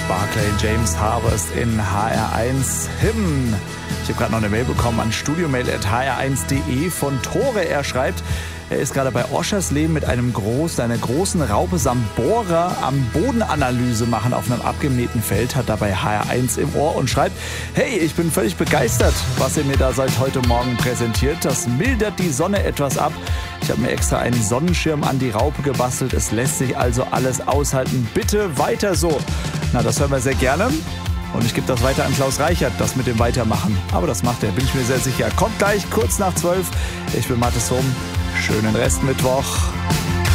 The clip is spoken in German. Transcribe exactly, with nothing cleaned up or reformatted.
Barclay, James Harvest in H R eins Hymn. Ich habe gerade noch eine Mail bekommen an studiomail at h r eins punkt d e von Tore. Er schreibt, er ist gerade bei Oschersleben mit einem groß, einer großen Raupe samt Bohrer am Bodenanalyse machen auf einem abgemähten Feld, hat dabei H R eins im Ohr und schreibt, hey, ich bin völlig begeistert, was ihr mir da seit heute Morgen präsentiert. Das mildert die Sonne etwas ab. Ich habe mir extra einen Sonnenschirm an die Raupe gebastelt. Es lässt sich also alles aushalten. Bitte weiter so. Na, das hören wir sehr gerne. Und ich gebe das weiter an Klaus Reichert, das mit dem Weitermachen. Aber das macht er, bin ich mir sehr sicher. Kommt gleich, kurz nach zwölf. Ich bin Mathis Hohm. Schönen Restmittwoch.